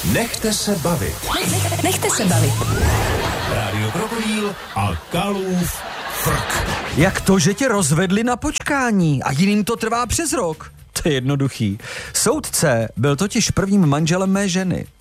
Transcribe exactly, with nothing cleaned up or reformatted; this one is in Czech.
Nechte se bavit. Nechte se bavit. Rádio Krokodýl a Kalův frk. Jak to, že tě rozvedli na počkání a jiným to trvá přes rok? To je jednoduchý. Soudce byl totiž prvním manželem mé ženy.